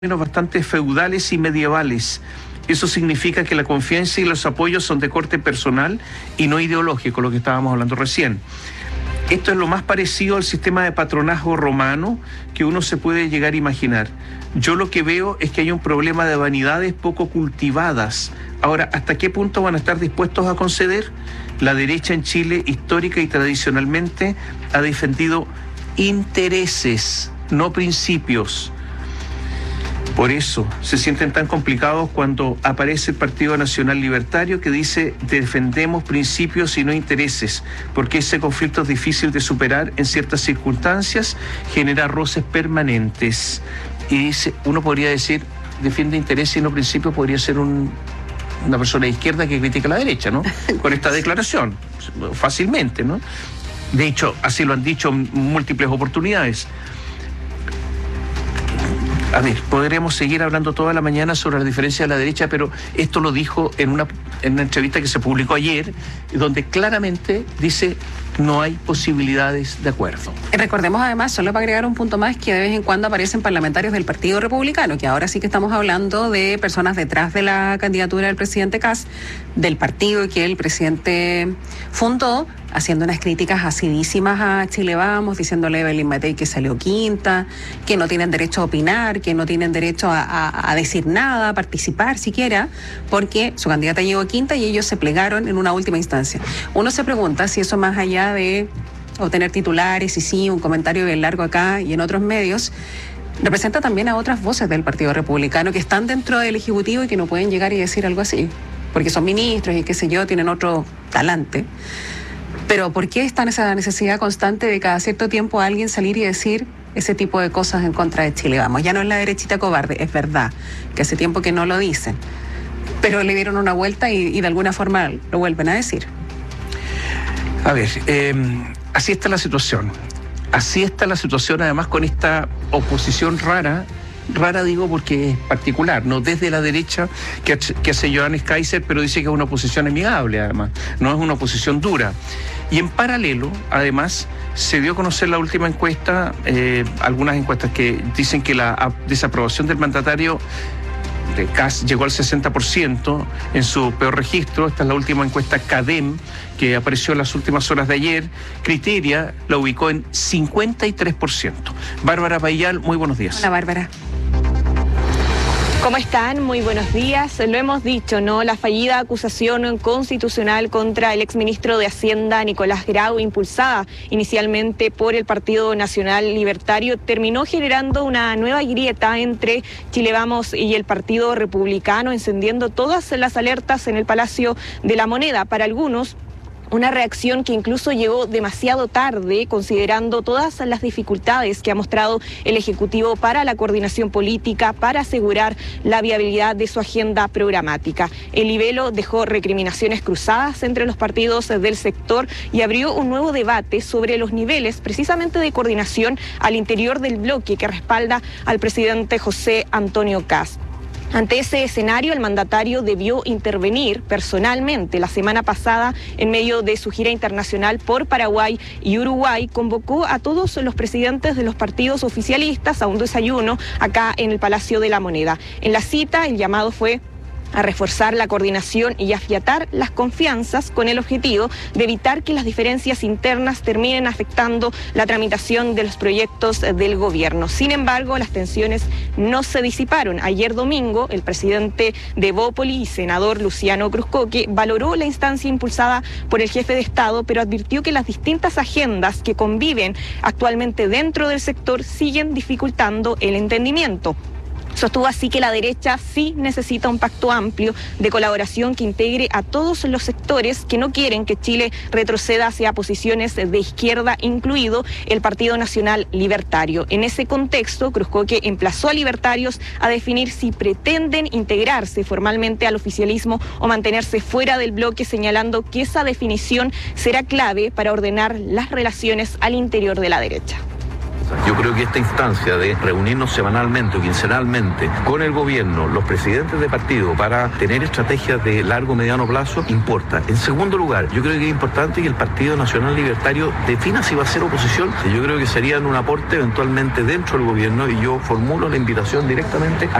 bastante feudales y medievales. Eso significa que la confianza y los apoyos son de corte personal y no ideológico, lo que estábamos hablando recién. Esto es lo más parecido al sistema de patronazgo romano que uno se puede llegar a imaginar. Yo lo que veo es que hay un problema de vanidades poco cultivadas. Ahora, ¿hasta qué punto van a estar dispuestos a conceder? La derecha en Chile, histórica y tradicionalmente, ha defendido intereses, no principios. Por eso se sienten tan complicados cuando aparece el Partido Nacional Libertario que dice defendemos principios y no intereses, porque ese conflicto es difícil de superar en ciertas circunstancias, genera roces permanentes. Y dice, uno podría decir, defiende intereses y no principios, podría ser una persona de izquierda que critica a la derecha, ¿no? Con esta declaración, fácilmente, ¿no? De hecho, así lo han dicho en múltiples oportunidades. A ver, podremos seguir hablando toda la mañana sobre la diferencia de la derecha, pero esto lo dijo en una entrevista que se publicó ayer, donde claramente dice no hay posibilidades de acuerdo. Recordemos además, solo para agregar un punto más, que de vez en cuando aparecen parlamentarios del Partido Republicano, que ahora sí que estamos hablando de personas detrás de la candidatura del presidente Kast, del partido que el presidente fundó, haciendo unas críticas acidísimas a Chile Vamos, diciéndole a Evelyn Matei que salió quinta, que no tienen derecho a opinar, que no tienen derecho a decir nada, a participar siquiera, porque su candidata llegó quinta y ellos se plegaron en una última instancia. Uno se pregunta si eso, más allá de obtener titulares y sí, un comentario bien largo acá y en otros medios, representa también a otras voces del Partido Republicano que están dentro del Ejecutivo y que no pueden llegar y decir algo así, porque son ministros y qué sé yo, tienen otro talante. Pero ¿por qué está esa necesidad constante de cada cierto tiempo alguien salir y decir ese tipo de cosas en contra de Chile Vamos? Ya no es la derechita cobarde, es verdad que hace tiempo que no lo dicen, pero le dieron una vuelta y de alguna forma lo vuelven a decir. A ver, así está la situación. Así está la situación, además, con esta oposición rara digo porque es particular, no desde la derecha que hace Johannes Kaiser, pero dice que es una oposición amigable, además, no es una oposición dura. Y en paralelo, además, se dio a conocer la última encuesta, algunas encuestas que dicen que la desaprobación del mandatario de Kast llegó al 60% en su peor registro. Esta es la última encuesta CADEM que apareció en las últimas horas de ayer. Criteria la ubicó en 53%. Bárbara Payal, muy buenos días. Hola, Bárbara. ¿Cómo están? Muy buenos días. Lo hemos dicho, ¿no? La fallida acusación constitucional contra el exministro de Hacienda, Nicolás Grau, impulsada inicialmente por el Partido Nacional Libertario, terminó generando una nueva grieta entre Chile Vamos y el Partido Republicano, encendiendo todas las alertas en el Palacio de la Moneda. Para algunos, una reacción que incluso llegó demasiado tarde, considerando todas las dificultades que ha mostrado el Ejecutivo para la coordinación política, para asegurar la viabilidad de su agenda programática. El libelo dejó recriminaciones cruzadas entre los partidos del sector y abrió un nuevo debate sobre los niveles precisamente de coordinación al interior del bloque que respalda al presidente José Antonio Kast. Ante ese escenario, el mandatario debió intervenir personalmente. La semana pasada, en medio de su gira internacional por Paraguay y Uruguay, convocó a todos los presidentes de los partidos oficialistas a un desayuno acá en el Palacio de la Moneda. En la cita, el llamado fue a reforzar la coordinación y afiatar las confianzas con el objetivo de evitar que las diferencias internas terminen afectando la tramitación de los proyectos del gobierno. Sin embargo, las tensiones no se disiparon. Ayer domingo, el presidente de Evópoli y senador Luciano Cruzcoque valoró la instancia impulsada por el jefe de Estado, pero advirtió que las distintas agendas que conviven actualmente dentro del sector siguen dificultando el entendimiento. Sostuvo así que la derecha sí necesita un pacto amplio de colaboración que integre a todos los sectores que no quieren que Chile retroceda hacia posiciones de izquierda, incluido el Partido Nacional Libertario. En ese contexto, Cruzcoque emplazó a libertarios a definir si pretenden integrarse formalmente al oficialismo o mantenerse fuera del bloque, señalando que esa definición será clave para ordenar las relaciones al interior de la derecha. pasa. Yo creo que esta instancia de reunirnos semanalmente o quincenalmente con el gobierno, los presidentes de partido, para tener estrategias de largo o mediano plazo, importa. En segundo lugar, yo creo que es importante que el Partido Nacional Libertario defina si va a ser oposición. Yo creo que serían un aporte eventualmente dentro del gobierno, y yo formulo la invitación directamente a